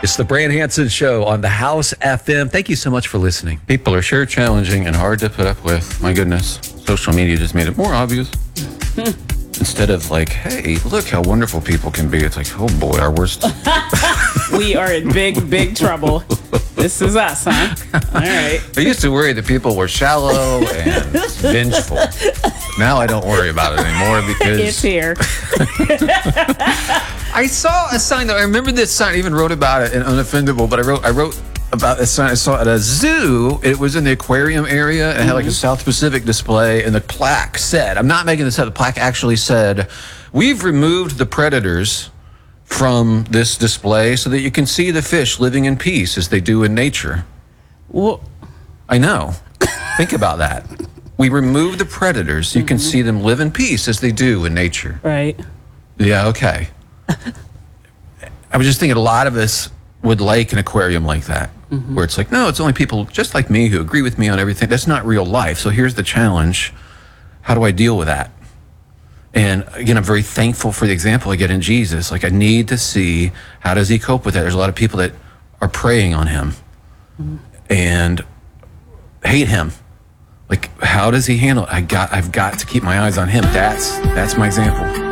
It's the Brand Hansen Show on the House FM. Thank you so much for listening. People are sure challenging and hard to put up with. My goodness. Social media just made it more obvious. Instead of like, hey, look how wonderful people can be. It's like, oh boy, our worst. We are in big, big trouble. This is us, huh? All right. I used to worry that people were shallow and vengeful. Now I don't worry about it anymore because It's here. I saw a sign though. I remember this sign. I even wrote about it in Unoffendable, but I wrote about a sign I saw at a zoo. It was in the aquarium area and it had like a South Pacific display, and the plaque said, I'm not making this up, the plaque actually said, we've removed the predators from this display so that you can see the fish living in peace as they do in nature. Well, I know. Think about that. We removed the predators so you can see them live in peace as they do in nature. right. Yeah, okay. I was just thinking a lot of us would like an aquarium like that, where it's like, no, it's only people just like me who agree with me on everything. That's not real life. So here's the challenge. How do I deal with that? And again, I'm very thankful for the example I get in Jesus. Like, I need to see, how does he cope with that? There's a lot of people that are preying on him and hate him. Like, how does he handle it? I've got to keep my eyes on him. That's my example.